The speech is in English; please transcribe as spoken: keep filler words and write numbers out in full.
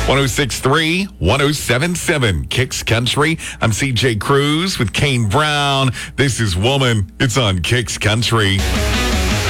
one oh six point three, one oh seven point seven, Kicks Country. I'm C J Cruz with Kane Brown. This is Woman. It's on Kicks Country.